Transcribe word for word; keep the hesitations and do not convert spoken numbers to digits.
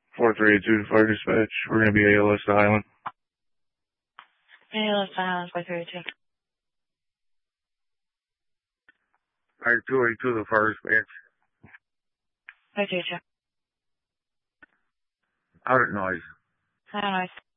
four three eight two to Fire Dispatch. We're going to be A L S to Highland. A L S to Highland, four three eight two. Fire two eight two to Fire Dispatch. four three eight two. Out at noise. Out at noise.